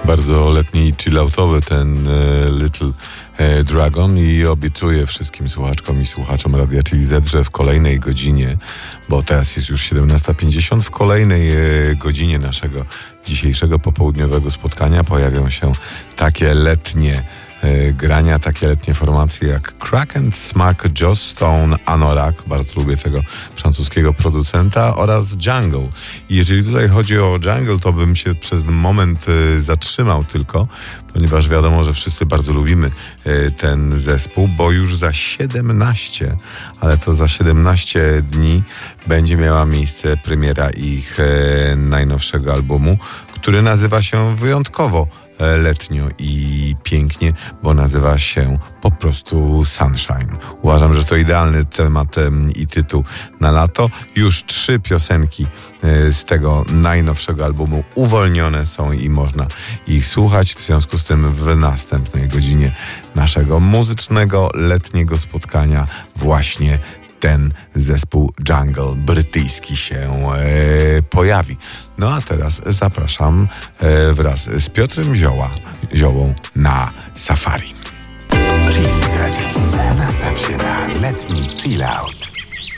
bardzo letni i chilloutowy ten Little Dragon i obiecuję wszystkim słuchaczkom i słuchaczom Radia Chili Z, że w kolejnej godzinie, bo teraz jest już 17:50, w kolejnej godzinie naszego dzisiejszego popołudniowego spotkania pojawią się takie letnie grania, takie letnie formacje jak Crack and Smack, Joss Stone, Anorak, bardzo lubię tego francuskiego producenta, oraz Jungle. I jeżeli tutaj chodzi o Jungle, to bym się przez moment zatrzymał tylko, ponieważ wiadomo, że wszyscy bardzo lubimy ten zespół, bo już za 17, ale to za 17 dni będzie miała miejsce premiera ich najnowszego albumu, który nazywa się wyjątkowo letnio i pięknie, bo nazywa się po prostu Sunshine. Uważam, że to idealny temat i tytuł na lato. Już 3 piosenki z tego najnowszego albumu uwolnione są i można ich słuchać. W związku z tym w następnej godzinie naszego muzycznego, letniego spotkania właśnie ten zespół Jungle brytyjski się pojawi. No a teraz zapraszam wraz z Piotrem Ziołą na safari. Chili Z. Nastaw się na letni chill out.